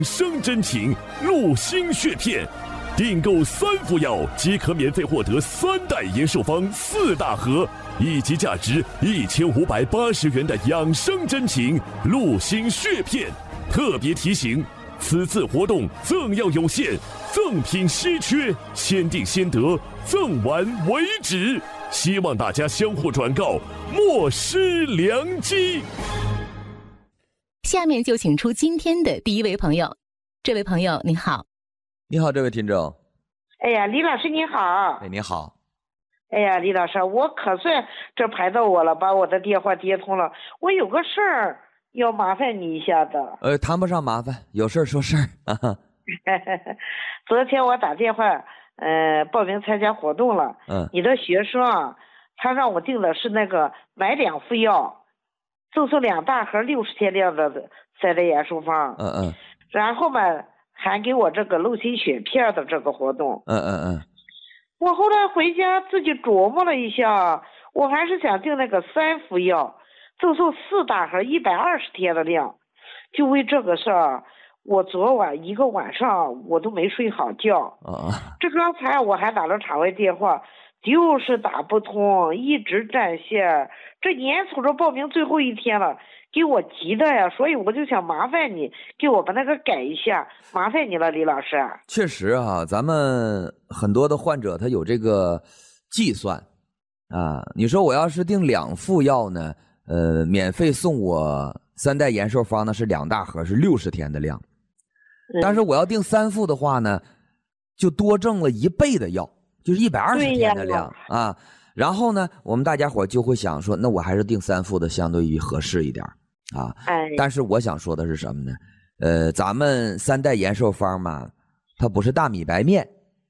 生真情鹿心血片，订购3副药即可免费获得3袋延寿方4大盒，以及价值1580元的养生真情鹿心血片。特别提醒，此次活动赠药有限，赠品稀缺，先订先得，赠完为止。希望大家相互转告，莫失良机。 下面就请出今天的第一位朋友。这位朋友您好。 你好，这位听众。 哎呀，李老师你好。 哎，你好。 哎呀，李老师，我可算这排到我了，把我的电话接通了。我有个事儿要麻烦你一下的。 谈不上麻烦，有事儿说事儿啊。 昨天我打电话，报名参加活动了。你的学生啊，他让我订的是那个买2副药，赠送2大盒60天量的3代延寿方。然后嘛，还给我这个鹿心血片的这个活动。我后来回家自己琢磨了一下，我还是想订那个3副药，赠送4大盒120天的量。就为这个事儿，我昨晚一个晚上我都没睡好觉。这刚才我还打了场外电话，就是打不通，一直占线。这眼瞅着报名最后一天了，给我急的呀，所以我就想麻烦你给我把那个改一下，麻烦你了，李老师。 确实啊，咱们很多的患者他有这个计算啊。你说我要是订2副药呢，免费送我3代延寿方呢是2大盒，是60天的量。但是我要订3副的话呢，就多挣了1倍的药，就是120天的量啊。然后呢，我们大家伙就会想说，那我还是订3副的相对于合适一点啊。但是我想说的是什么呢？咱们3代延寿方嘛，它不是大米白面。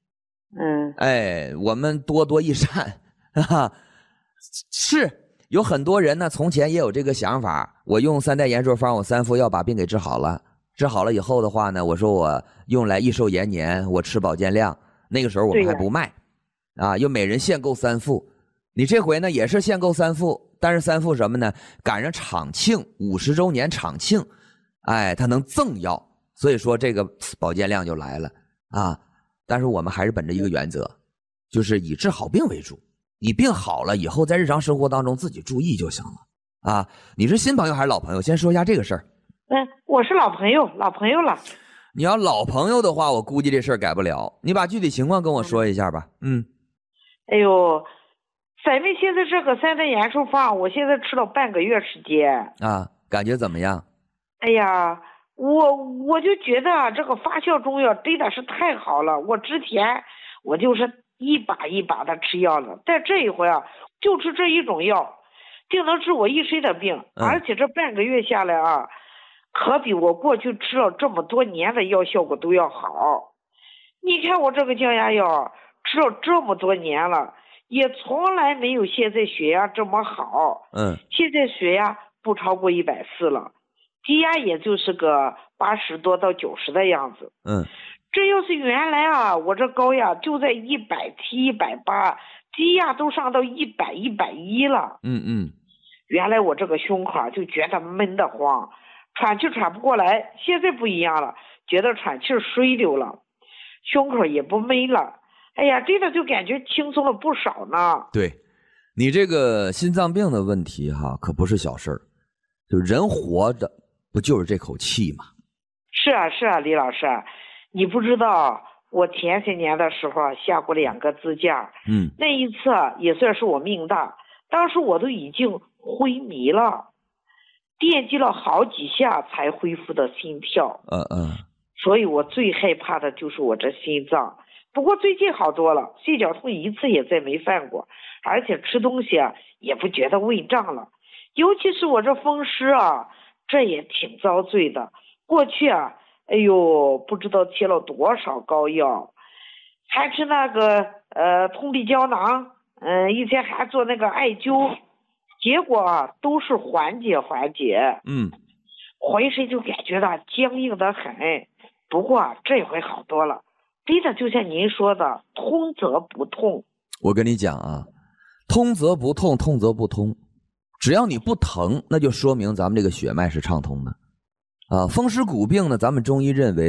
我们多益善啊。是有很多人呢，从前也有这个想法，我用3代延寿方，我3副药把病给治好了。治好了以后的话呢，我说我用来益寿延年，我吃保健量。那个时候我们还不卖啊，又每人限购3副。你这回呢也是限购3副，但是3副什么呢？赶上厂庆50周年厂庆，它能赠药，所以说这个保健量就来了啊。但是我们还是本着一个原则，就是以治好病为主。你病好了以后，在日常生活当中自己注意就行了啊。你是新朋友还是老朋友？先说一下这个事儿。 我是老朋友了。 你要老朋友的话，我估计这事儿改不了。你把具体情况跟我说一下吧。 哎呦，咱们现在这个3代延寿方，我现在吃了半个月时间啊，感觉怎么样？ 哎呀，我就觉得这个发酵中药真的是太好了。我之前我就是一把一把的吃药了，但这一回啊，就吃这一种药，就能治我一身的病。而且这半个月下来啊，可比我过去吃了这么多年的药效果都要好。你看我这个降压药吃了这么多年了，也从来没有现在血压这么好。现在血压不超过140了，低压也就是个80多到90的样子。这要是原来啊，我这高压就在170、180，低压都上到100、110了。原来我这个胸口就觉得闷得慌，喘气喘不过来。现在不一样了，觉得喘气水溜了，胸口也不闷了。哎呀，真的就感觉轻松了不少呢。 对，你这个心脏病的问题可不是小事儿。就人活着不就是这口气吗？ 是啊，李老师，你不知道我前些年的时候下过2个支架。那一次也算是我命大，当时我都已经昏迷了，电击了好几下才恢复的心跳。所以我最害怕的就是我这心脏。不过最近好多了，心绞痛一次也再没犯过，而且吃东西也不觉得胃胀了。尤其是我这风湿这也挺遭罪的。过去哎呦，不知道贴了多少膏药，还吃那个通臂胶囊，以前还做那个艾灸，结果都是缓解，浑身就感觉到僵硬得很。不过这回好多了，真的就像您说的，通则不痛。 我跟你讲通则不痛，痛则不通。只要你不疼，那就说明咱们这个血脉是畅通的。风湿骨病呢，咱们中医认为